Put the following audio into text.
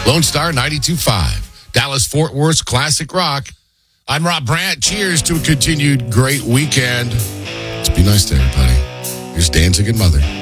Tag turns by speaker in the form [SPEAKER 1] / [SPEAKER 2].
[SPEAKER 1] Lone Star 92.5. Dallas Fort Worth's classic rock. I'm Rob Brandt. Cheers to a continued great weekend. Let's be nice to everybody. Here's Danzig and Mother.